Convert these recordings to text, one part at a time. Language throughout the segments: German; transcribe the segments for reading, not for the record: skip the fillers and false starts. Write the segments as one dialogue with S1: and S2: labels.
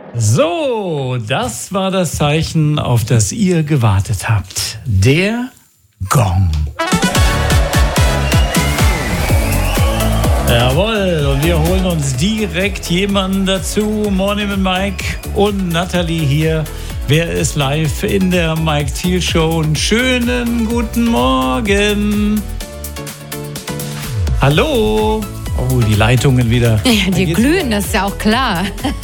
S1: So, das war das Zeichen, auf das ihr gewartet habt. Der Gong. Jawohl, und wir holen uns direkt jemanden dazu. Morning mit Mike und Nathalie hier. Wer ist live in der Mike Thiel Show? Einen schönen guten Morgen. Hallo. Oh, die Leitungen wieder.
S2: Ja, die glühen, das ist ja auch klar.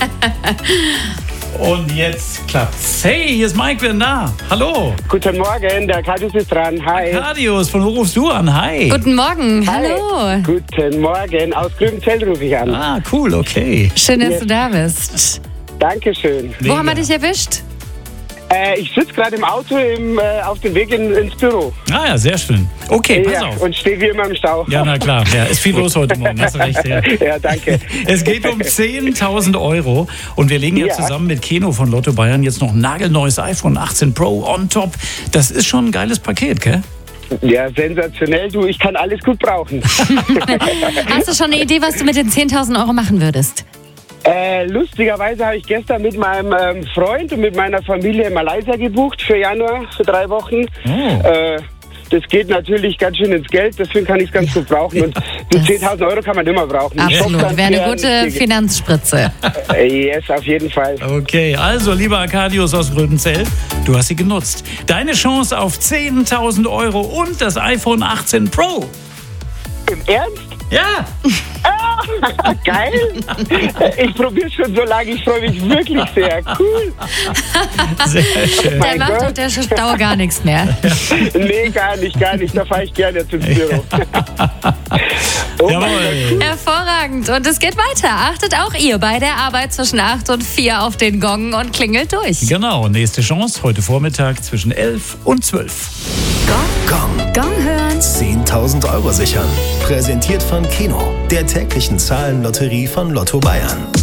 S1: Und jetzt klappt's. Hey, hier ist Mike, wer denn da? Hallo.
S3: Guten Morgen, der Arkadius ist dran. Hi.
S1: Arkadius, von wo rufst du an? Hi.
S2: Guten Morgen,
S3: Hi.
S2: hallo.
S3: Guten Morgen, aus Grünfeld rufe ich an.
S1: Ah, cool, okay.
S2: Schön, dass du da bist.
S3: Dankeschön.
S2: Wo haben wir dich erwischt?
S3: Ich sitze gerade im Auto auf dem Weg ins Büro.
S1: Ah ja, sehr schön. Okay, pass
S3: Ja,
S1: auf.
S3: und stehe wie immer im Stau.
S1: Ja, na klar. Ja, ist viel los heute Morgen, hast du recht. Ja.
S3: Ja, danke.
S1: Es geht um 10.000 Euro und wir legen ja zusammen mit Keno von Lotto Bayern jetzt noch ein nagelneues iPhone 18 Pro on top. Das ist schon ein geiles Paket, gell?
S3: Ja, sensationell. Du, ich kann alles gut brauchen.
S2: Hast du schon eine Idee, was du mit den 10.000 Euro machen würdest?
S3: Lustigerweise habe ich gestern mit meinem Freund und mit meiner Familie in Malaysia gebucht für Januar, für 3 Wochen.
S1: Oh.
S3: Das geht natürlich ganz schön ins Geld, deswegen kann ich es ganz gut brauchen. Und die 10.000 Euro kann man immer brauchen.
S2: Absolut, wäre eine gute Finanzspritze.
S3: Yes, auf jeden Fall.
S1: Okay, also lieber Arkadius aus Gröbenzell, du hast sie genutzt. Deine Chance auf 10.000 Euro und das iPhone 18 Pro.
S3: Im Ernst?
S1: Ja.
S3: Geil! Ich probiere schon so lange, ich freue mich wirklich sehr. Cool!
S1: Sehr schön.
S2: Der macht auf der Stau gar nichts mehr.
S3: Nee, gar nicht. Da fahre ich gerne jetzt ins Büro. Oh mein Gott.
S2: Hervorragend. Und es geht weiter. Achtet auch ihr bei der Arbeit zwischen 8 und 4 auf den Gong und klingelt durch.
S1: Genau, nächste Chance heute Vormittag zwischen 11 und 12.
S4: Gong hören. 10.000 Euro sichern. Präsentiert von Keno, der täglichen Zahlenlotterie von Lotto Bayern.